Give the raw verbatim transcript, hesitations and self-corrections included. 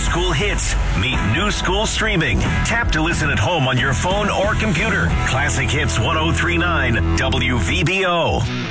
school hits meet new school streaming. Tap to listen at home on your phone or computer. Classic Hits ten thirty-nine W V B O.